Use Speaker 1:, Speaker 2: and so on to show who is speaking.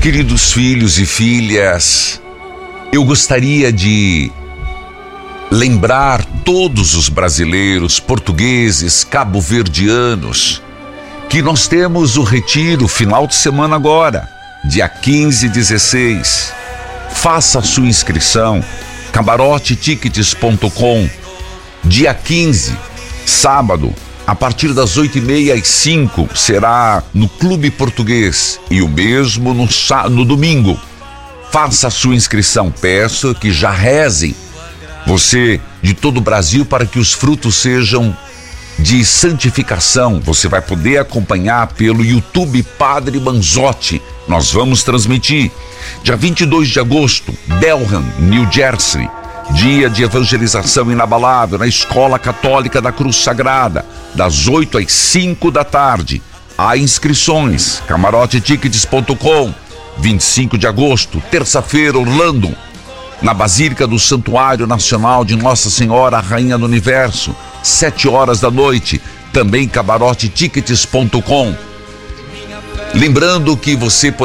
Speaker 1: Queridos filhos e filhas, eu gostaria de lembrar todos os brasileiros, portugueses, cabo-verdianos, que nós temos o retiro final de semana agora, dia 15 e 16. Faça a sua inscrição, camarotetickets.com, dia 15, sábado, a partir das 8h30 às 5, será no Clube Português, e o mesmo no domingo. Faça a sua inscrição, peço que já rezem, você de todo o Brasil, para que os frutos sejam de santificação. Você vai poder acompanhar pelo YouTube Padre Manzotti. Nós vamos transmitir dia 22 de agosto, Delham, New Jersey, dia de evangelização inabalável na Escola Católica da Cruz Sagrada, das 8 às 5 da tarde. Há inscrições, camarotetickets.com. 25 de agosto, terça-feira, Orlando, na Basílica do Santuário Nacional de Nossa Senhora, Rainha do Universo, 7 horas da noite, também camarotetickets.com. Lembrando que você